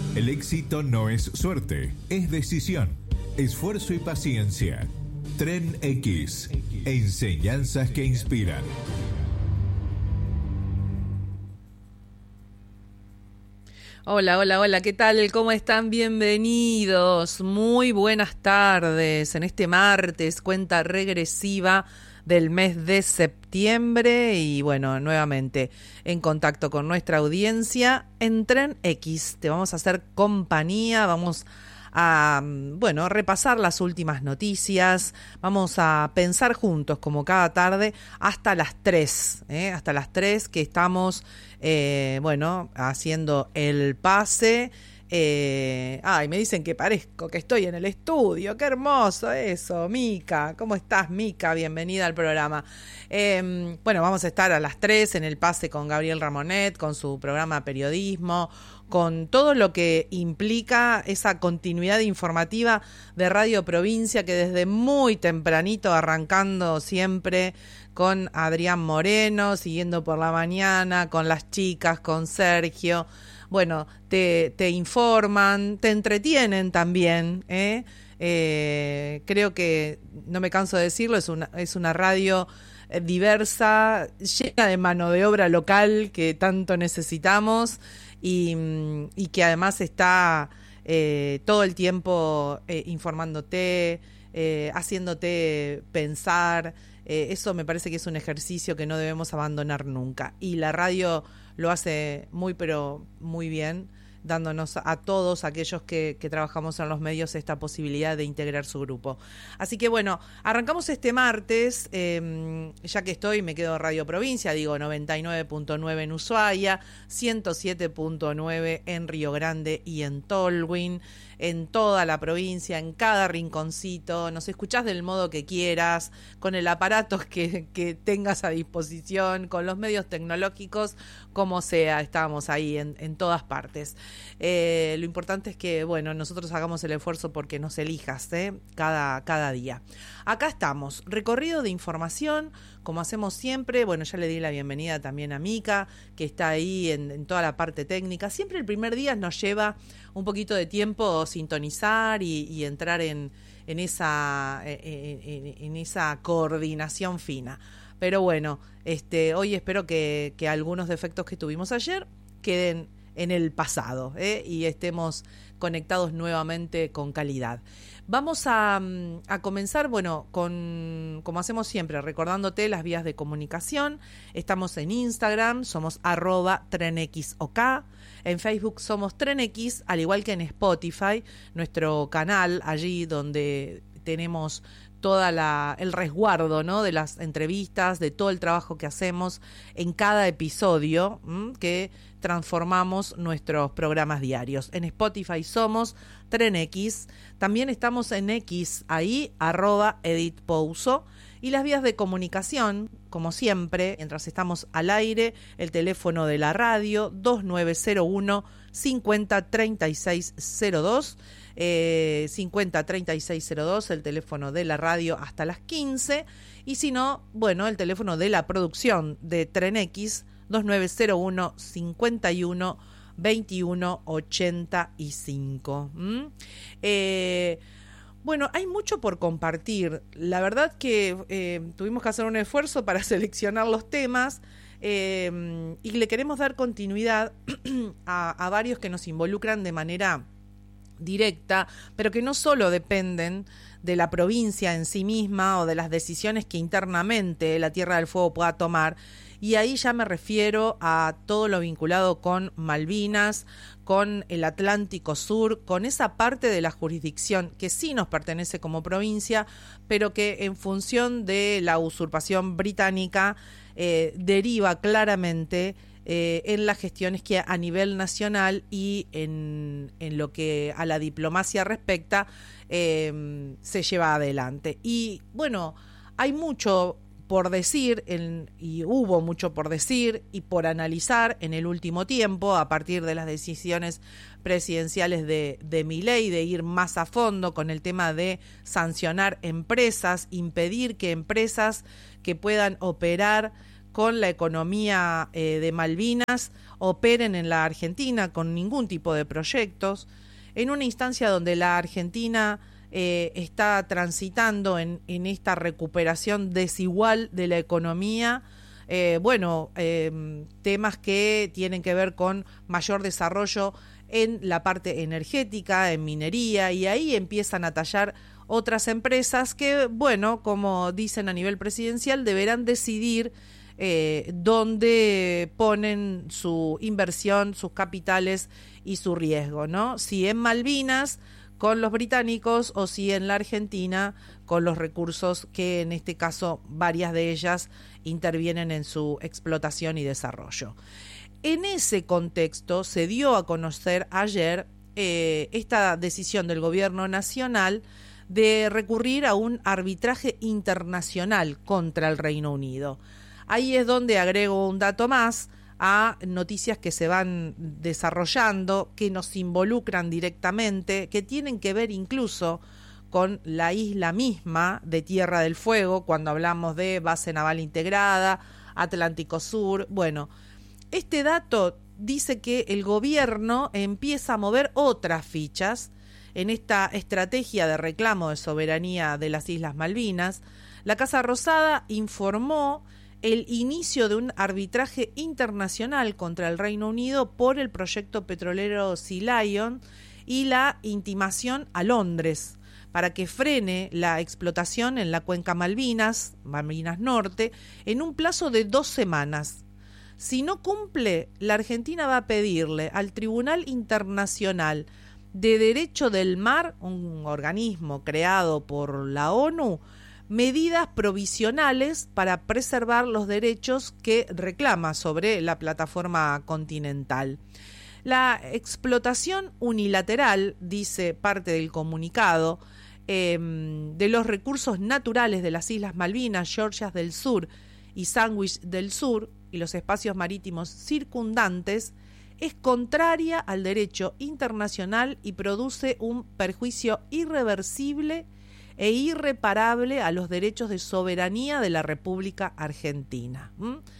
El éxito no es suerte, es decisión, esfuerzo y paciencia. Tren X, enseñanzas que inspiran. Hola, hola, hola, ¿qué tal? ¿Cómo están? Bienvenidos. Muy buenas tardes en este martes, cuenta regresiva del mes de septiembre y bueno, nuevamente en contacto con nuestra audiencia en Tren X. Te vamos a hacer compañía, vamos a, bueno, repasar las últimas noticias, vamos a pensar juntos como cada tarde hasta las 3, hasta las 3 que estamos, bueno, haciendo el pase. Ay, me dicen que parezco que estoy en el estudio. Qué hermoso eso, Mica. ¿Cómo estás, Mica? Bienvenida al programa. Bueno, vamos a estar a las 3 en el pase con Gabriel Ramonet, con su programa Periodismo, con todo lo que implica esa continuidad informativa de Radio Provincia, que desde muy tempranito, arrancando siempre con Adrián Moreno, siguiendo por la mañana, con las chicas, con Sergio. Bueno, te informan, te entretienen también, creo que, no me canso de decirlo, es una radio diversa, llena de mano de obra local que tanto necesitamos y que además está todo el tiempo informándote, haciéndote pensar. Eso me parece que es un ejercicio que no debemos abandonar nunca. Y la radio lo hace muy, pero muy bien, dándonos a todos aquellos que trabajamos en los medios esta posibilidad de integrar su grupo. Así que bueno, arrancamos este martes, ya que me quedo en Radio Provincia, digo 99.9 en Ushuaia, 107.9 en Río Grande y en Tolwyn, en toda la provincia, en cada rinconcito, nos escuchás del modo que quieras, con el aparato que tengas a disposición, con los medios tecnológicos, como sea, estamos ahí en todas partes. Lo importante es que, bueno, nosotros hagamos el esfuerzo porque nos elijas, cada día. Acá estamos, recorrido de información, como hacemos siempre. Bueno, ya le di la bienvenida también a Mica, que está ahí en toda la parte técnica. Siempre el primer día nos lleva un poquito de tiempo sintonizar y entrar en esa coordinación fina. Pero bueno, hoy espero que algunos defectos que tuvimos ayer queden en el pasado, y estemos conectados nuevamente con calidad. Vamos a comenzar, bueno, como hacemos siempre, recordándote las vías de comunicación. Estamos en Instagram, somos @TrenXOK. En Facebook somos TrenX, al igual que en Spotify, nuestro canal allí donde tenemos el resguardo, ¿no?, de las entrevistas, de todo el trabajo que hacemos en cada episodio, que transformamos nuestros programas diarios. En Spotify somos TrenX, también estamos en X, ahí, @EdithPouso, y las vías de comunicación, como siempre, mientras estamos al aire, el teléfono de la radio, 2901 50 36 02, 50 36 02, el teléfono de la radio hasta las 15, y si no, bueno, el teléfono de la producción de Tren X, 2901 51 21 85. Bueno, hay mucho por compartir. La verdad que tuvimos que hacer un esfuerzo para seleccionar los temas, y le queremos dar continuidad a varios que nos involucran de manera directa, pero que no solo dependen de la provincia en sí misma o de las decisiones que internamente la Tierra del Fuego pueda tomar. Y ahí ya me refiero a todo lo vinculado con Malvinas, con el Atlántico Sur, con esa parte de la jurisdicción que sí nos pertenece como provincia, pero que en función de la usurpación británica deriva claramente en las gestiones que a nivel nacional y en lo que a la diplomacia respecta se lleva adelante. Y bueno, hay mucho por decir, y hubo mucho por decir y por analizar en el último tiempo, a partir de las decisiones presidenciales de Milei, de ir más a fondo con el tema de sancionar empresas, impedir que empresas que puedan operar con la economía de Malvinas operen en la Argentina con ningún tipo de proyectos, en una instancia donde la Argentina está transitando en esta recuperación desigual de la economía, temas que tienen que ver con mayor desarrollo en la parte energética, en minería, y ahí empiezan a tallar otras empresas que, bueno, como dicen a nivel presidencial, deberán decidir dónde ponen su inversión, sus capitales y su riesgo, ¿no? Si en Malvinas con los británicos o si en la Argentina con los recursos que en este caso varias de ellas intervienen en su explotación y desarrollo. En ese contexto se dio a conocer ayer esta decisión del gobierno nacional de recurrir a un arbitraje internacional contra el Reino Unido. Ahí es donde agrego un dato más a noticias que se van desarrollando, que nos involucran directamente, que tienen que ver incluso con la isla misma de Tierra del Fuego, cuando hablamos de base naval integrada, Atlántico Sur. Bueno, este dato dice que el gobierno empieza a mover otras fichas en esta estrategia de reclamo de soberanía de las Islas Malvinas. La Casa Rosada informó el inicio de un arbitraje internacional contra el Reino Unido por el proyecto petrolero Sea Lion y la intimación a Londres para que frene la explotación en la cuenca Malvinas Norte, en un plazo de 2 semanas. Si no cumple, la Argentina va a pedirle al Tribunal Internacional de Derecho del Mar, un organismo creado por la ONU, medidas provisionales para preservar los derechos que reclama sobre la plataforma continental. La explotación unilateral, dice parte del comunicado, de los recursos naturales de las Islas Malvinas, Georgias del Sur y Sandwich del Sur y los espacios marítimos circundantes, es contraria al derecho internacional y produce un perjuicio irreversible e irreparable a los derechos de soberanía de la República Argentina.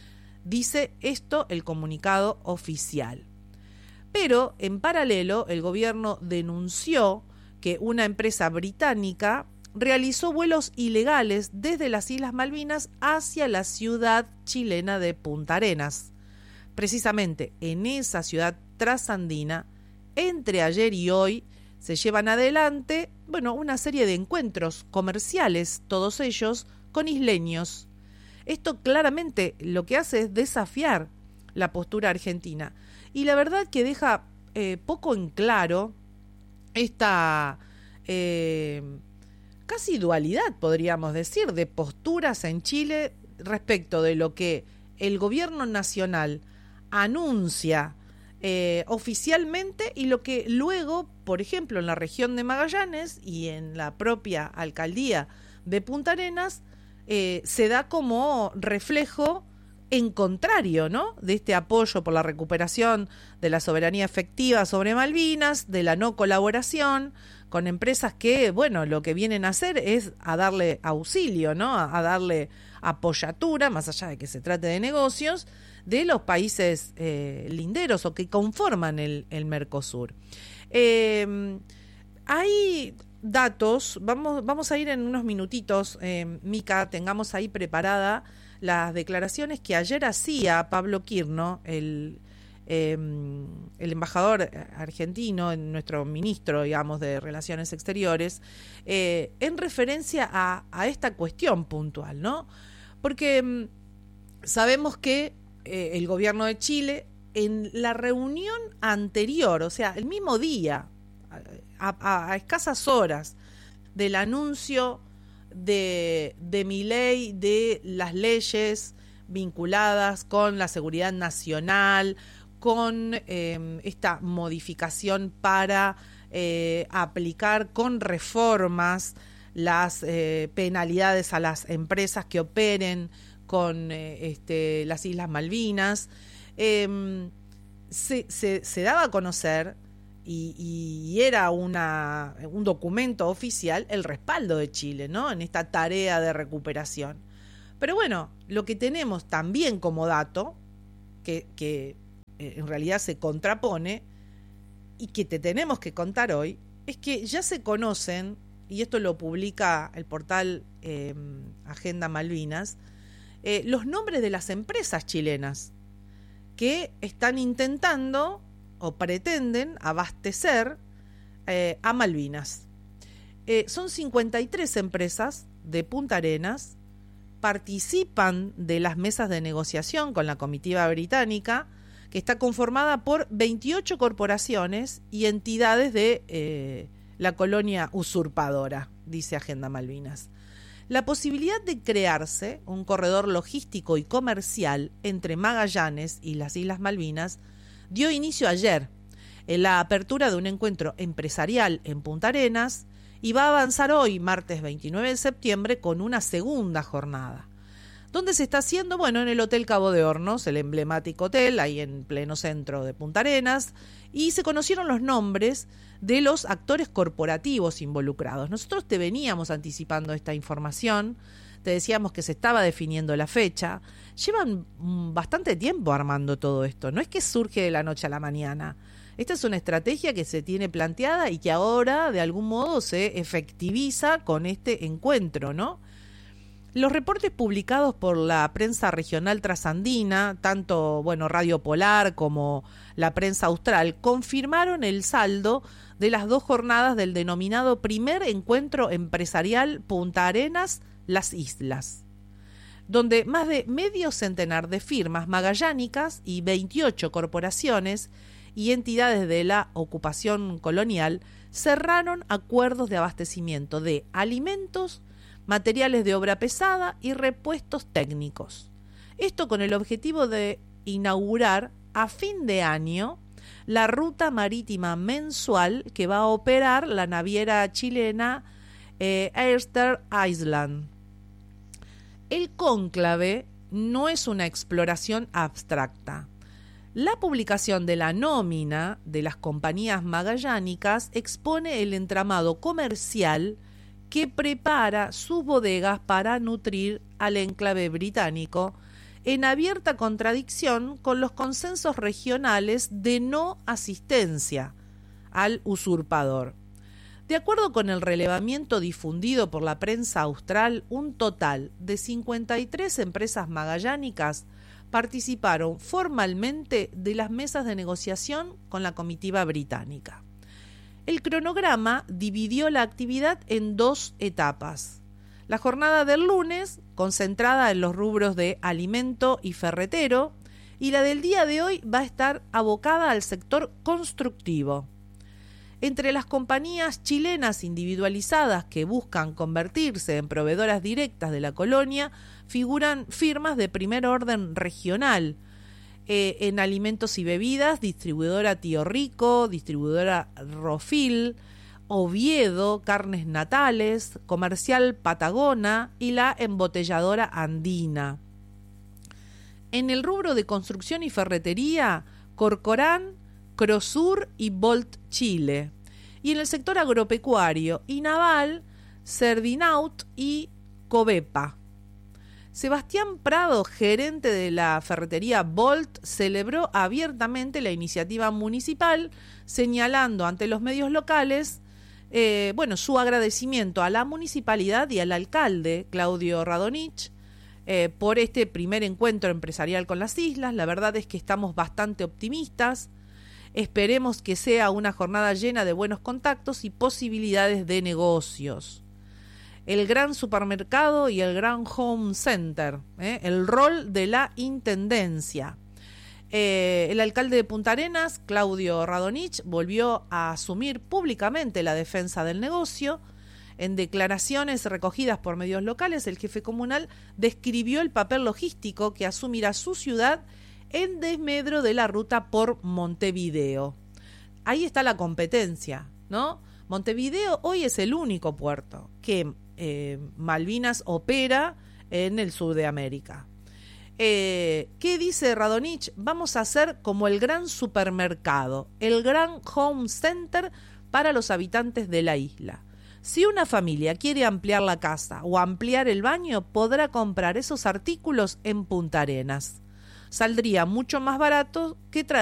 Dice esto el comunicado oficial. Pero, en paralelo, el gobierno denunció que una empresa británica realizó vuelos ilegales desde las Islas Malvinas hacia la ciudad chilena de Punta Arenas. Precisamente en esa ciudad trasandina, entre ayer y hoy, se llevan adelante, una serie de encuentros comerciales, todos ellos con isleños. Esto claramente lo que hace es desafiar la postura argentina. Y la verdad que deja poco en claro esta casi dualidad, podríamos decir, de posturas en Chile respecto de lo que el gobierno nacional anuncia oficialmente y lo que luego, por ejemplo, en la región de Magallanes y en la propia alcaldía de Punta Arenas, se da como reflejo en contrario, ¿no?, de este apoyo por la recuperación de la soberanía efectiva sobre Malvinas, de la no colaboración con empresas que, lo que vienen a hacer es a darle auxilio, ¿no?, a darle apoyatura, más allá de que se trate de negocios, de los países linderos o que conforman el Mercosur. Hay datos, vamos a ir en unos minutitos, Mica, tengamos ahí preparada las declaraciones que ayer hacía Pablo Quirno, el embajador argentino, nuestro ministro, digamos, de Relaciones Exteriores, en referencia a esta cuestión puntual, ¿no? Porque sabemos que el gobierno de Chile, en la reunión anterior, o sea, el mismo día, a escasas horas del anuncio de Milei de las leyes vinculadas con la seguridad nacional, con esta modificación para aplicar con reformas las penalidades a las empresas que operen con las Islas Malvinas, se daba a conocer y era un documento oficial el respaldo de Chile, ¿no?, en esta tarea de recuperación. Pero bueno, lo que tenemos también como dato, que en realidad se contrapone y que te tenemos que contar hoy, es que ya se conocen, y esto lo publica el portal Agenda Malvinas, los nombres de las empresas chilenas que están intentando o pretenden abastecer a Malvinas. Son 53 empresas de Punta Arenas, participan de las mesas de negociación con la comitiva británica, que está conformada por 28 corporaciones y entidades de la colonia usurpadora, dice Agenda Malvinas. La posibilidad de crearse un corredor logístico y comercial entre Magallanes y las Islas Malvinas dio inicio ayer en la apertura de un encuentro empresarial en Punta Arenas y va a avanzar hoy, martes 29 de septiembre, con una segunda jornada. ¿Dónde se está haciendo? Bueno, en el Hotel Cabo de Hornos, el emblemático hotel, ahí en pleno centro de Punta Arenas, y se conocieron los nombres de los actores corporativos involucrados. Nosotros te veníamos anticipando esta información, te decíamos que se estaba definiendo la fecha. Llevan bastante tiempo armando todo esto, no es que surge de la noche a la mañana. Esta es una estrategia que se tiene planteada y que ahora de algún modo se efectiviza con este encuentro, ¿no? Los reportes publicados por la prensa regional trasandina, tanto Radio Polar como la prensa austral, confirmaron el saldo de las 2 jornadas del denominado primer encuentro empresarial Punta Arenas, Las Islas, donde más de medio centenar de firmas magallánicas y 28 corporaciones y entidades de la ocupación colonial cerraron acuerdos de abastecimiento de alimentos, materiales de obra pesada y repuestos técnicos. Esto con el objetivo de inaugurar a fin de año la ruta marítima mensual que va a operar la naviera chilena Easter Island. El cónclave no es una exploración abstracta. La publicación de la nómina de las compañías magallánicas expone el entramado comercial que prepara sus bodegas para nutrir al enclave británico, en abierta contradicción con los consensos regionales de no asistencia al usurpador. De acuerdo con el relevamiento difundido por la prensa austral, un total de 53 empresas magallánicas participaron formalmente de las mesas de negociación con la comitiva británica. El cronograma dividió la actividad en 2 etapas. La jornada del lunes, concentrada en los rubros de alimento y ferretero, y la del día de hoy va a estar abocada al sector constructivo. Entre las compañías chilenas individualizadas que buscan convertirse en proveedoras directas de la colonia, figuran firmas de primer orden regional, en alimentos y bebidas, distribuidora Tío Rico, distribuidora Rofil, Oviedo, Carnes Natales, Comercial Patagona y la embotelladora Andina. En el rubro de construcción y ferretería, Corcorán, Crosur y Bolt Chile. Y en el sector agropecuario y naval, Cerdinaut y Covepa. Sebastián Prado, gerente de la ferretería Bolt, celebró abiertamente la iniciativa municipal, señalando ante los medios locales su agradecimiento a la municipalidad y al alcalde, Claudio Radonich, por este primer encuentro empresarial con las islas. La verdad es que estamos bastante optimistas. Esperemos que sea una jornada llena de buenos contactos y posibilidades de negocios. El gran supermercado y el gran home center, el rol de la intendencia. El alcalde de Punta Arenas, Claudio Radonich, volvió a asumir públicamente la defensa del negocio. En declaraciones recogidas por medios locales, el jefe comunal describió el papel logístico que asumirá su ciudad en desmedro de la ruta por Montevideo. Ahí está la competencia, ¿no? Montevideo hoy es el único puerto que Malvinas opera en el sur de América. ¿Qué dice Radonich? Vamos a hacer como el gran supermercado, el gran home center para los habitantes de la isla. Si una familia quiere ampliar la casa o ampliar el baño, podrá comprar esos artículos en Punta Arenas. Saldría mucho más barato que traer